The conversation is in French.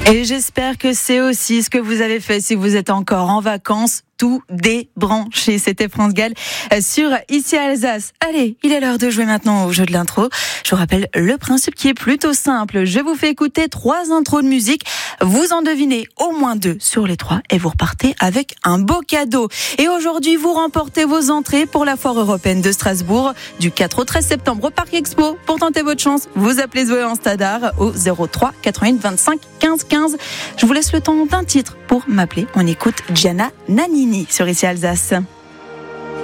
Et j'espère que c'est aussi ce que vous avez fait si vous êtes encore en vacances. Tout débranché. C'était France Gall sur Ici Alsace. Allez, il est l'heure de jouer maintenant au jeu de l'intro. Je vous rappelle le principe qui est plutôt simple. Je vous fais écouter 3 intros de musique. Vous en devinez au moins 2 sur les 3 et vous repartez avec un beau cadeau. Et aujourd'hui, vous remportez vos entrées pour la Foire européenne de Strasbourg du 4 au 13 septembre au Parc Expo. Pour tenter votre chance, vous appelez Zoé en Stadart au 03 88 25 15 15. Je vous laisse le temps d'un titre pour m'appeler. On écoute Gianna Nannini sur Ici Alsace.